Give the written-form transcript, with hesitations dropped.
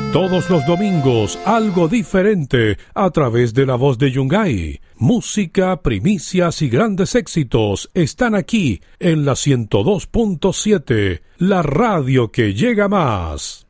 Todos los domingos, algo diferente a través de la voz de Yungay. Música, primicias y grandes éxitos están aquí en la 102.7, la radio que llega más.